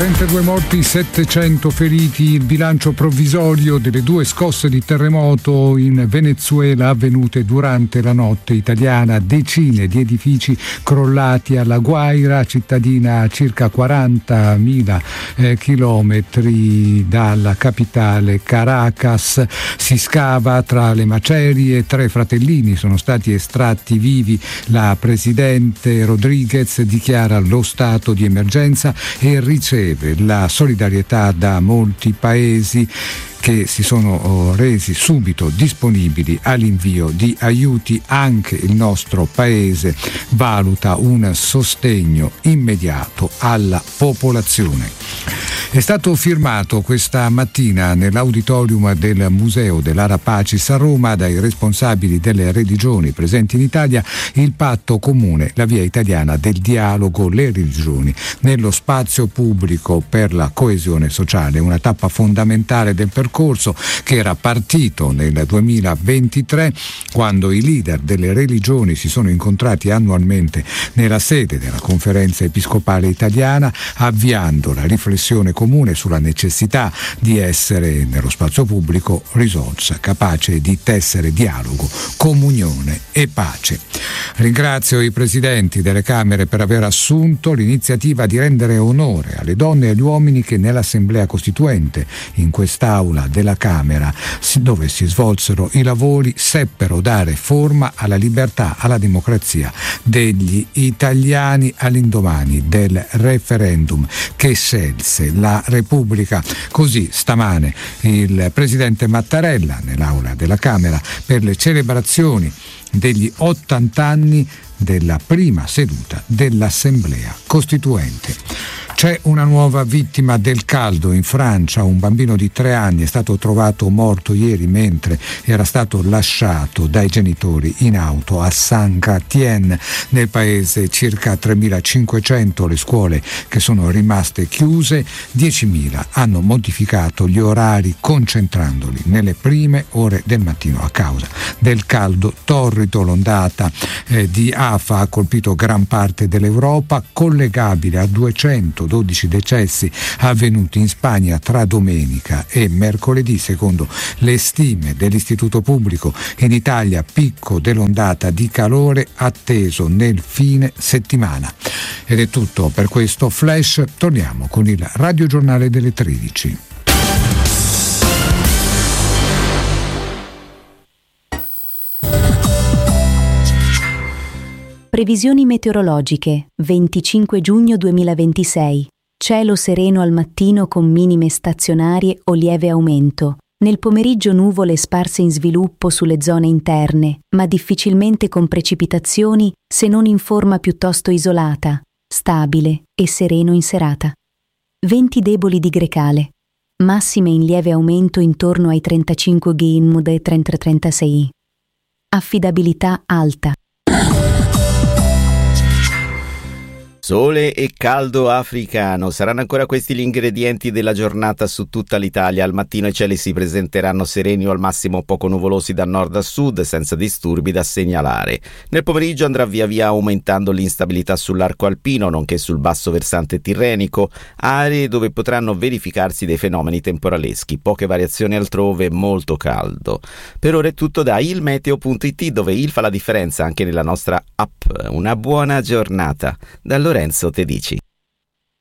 32 morti, 700 feriti, il bilancio provvisorio delle 2 scosse di terremoto in Venezuela avvenute durante la notte italiana. Decine di edifici crollati alla Guaira, cittadina a circa 40.000 chilometri dalla capitale Caracas. Si scava tra le macerie, 3 fratellini sono stati estratti vivi. La presidente Rodriguez dichiara lo stato di emergenza e riceve la solidarietà da molti paesi che si sono resi subito disponibili all'invio di aiuti. Anche il nostro paese valuta un sostegno immediato alla popolazione. È stato firmato questa mattina nell'auditorium del Museo dell'Ara Pacis a Roma dai responsabili delle religioni presenti in Italia il patto comune, la via italiana del dialogo, le religioni nello spazio pubblico per la coesione sociale, una tappa fondamentale del percorso che era partito nel 2023 quando i leader delle religioni si sono incontrati annualmente nella sede della Conferenza Episcopale Italiana, avviando la riflessione comune sulla necessità di essere nello spazio pubblico risorsa capace di tessere dialogo, comunione e pace. Ringrazio i presidenti delle Camere per aver assunto l'iniziativa di rendere onore alle donne e agli uomini che nell'Assemblea Costituente, in quest'Aula della Camera, dove si svolsero i lavori, seppero dare forma alla libertà, alla democrazia degli italiani all'indomani del referendum che scelse la Repubblica. Così stamane il presidente Mattarella nell'Aula della Camera per le celebrazioni degli 80 anni della prima seduta dell'Assemblea Costituente. C'è una nuova vittima del caldo in Francia. Un bambino di 3 anni è stato trovato morto ieri mentre era stato lasciato dai genitori in auto a Saint-Gratien nel paese. Circa 3.500 le scuole che sono rimaste chiuse, 10.000 hanno modificato gli orari concentrandoli nelle prime ore del mattino a causa del caldo torrido. L'ondata di Afa ha colpito gran parte dell'Europa, collegabile a 212 decessi avvenuti in Spagna tra domenica e mercoledì. Secondo le stime dell'Istituto Pubblico, in Italia picco dell'ondata di calore atteso nel fine settimana. Ed è tutto per questo flash. Torniamo con il radiogiornale delle 13. Previsioni meteorologiche, 25 giugno 2026. Cielo sereno al mattino con minime stazionarie o lieve aumento. Nel pomeriggio nuvole sparse in sviluppo sulle zone interne, ma difficilmente con precipitazioni se non in forma piuttosto isolata, stabile e sereno in serata. Venti deboli di grecale. Massime in lieve aumento intorno ai 35 GIMD e 30-36. Affidabilità alta. Sole e caldo africano saranno ancora questi gli ingredienti della giornata su tutta l'Italia. Al mattino i cieli si presenteranno sereni o al massimo poco nuvolosi da nord a sud, senza disturbi da segnalare. Nel pomeriggio andrà via via aumentando l'instabilità sull'arco alpino, nonché sul basso versante tirrenico, aree dove potranno verificarsi dei fenomeni temporaleschi. Poche variazioni altrove, molto caldo. Per ora è tutto da ilmeteo.it, dove il fa la differenza anche nella nostra app. Una buona giornata. Da Lorenzo Tedici.